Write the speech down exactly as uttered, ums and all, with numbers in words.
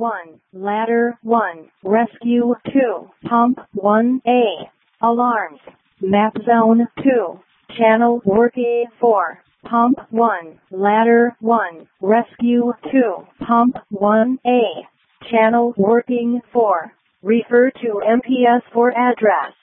one, ladder one, rescue two, pump one A, alarms, map zone two, channel working four, pump one, ladder one, rescue two, pump one A, channel working four. Refer to M P S for address.